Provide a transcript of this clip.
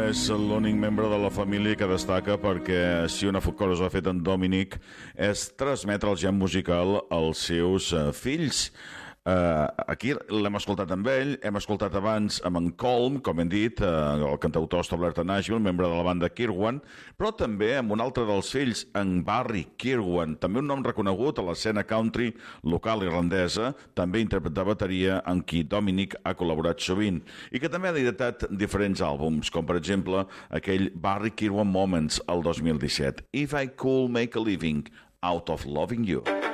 és l'únic membre de la família que destaca perquè si una cosa ha fet en Dominic és transmetre el gen musical als seus fills. Aquí l'hem escoltat amb ell, hem escoltat abans amb en Colm, com hem dit, el cantautor establert a Nashville, membre de la banda Kirwan, però també amb un altre dels fills, en Barry Kirwan, també un nom reconegut a l'escena country local irlandesa, també intèrpret de bateria en qui Dominic ha col·laborat sovint, i que també ha editat diferents àlbums, com per exemple aquell Barry Kirwan Moments el 2017, If I Could Make a Living Out of Loving You.